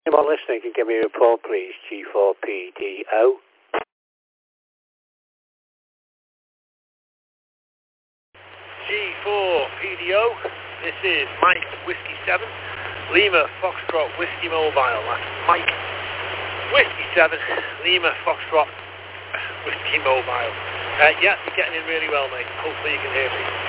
Anyone listening can give me a report, please. G4PDO. G4PDO. This is Mike Whiskey 7, Lima Foxtrot Whiskey Mobile. That's Mike Whiskey 7, Lima Foxtrot Whiskey Mobile. Yeah, you're getting in really well, mate. Hopefully you can hear me.